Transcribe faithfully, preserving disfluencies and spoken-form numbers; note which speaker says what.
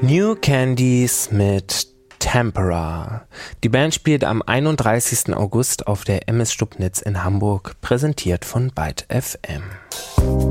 Speaker 1: New Candies mit Tempera. Die Band spielt am einunddreißigsten August auf der M S Stubnitz in Hamburg, präsentiert von Byte F M.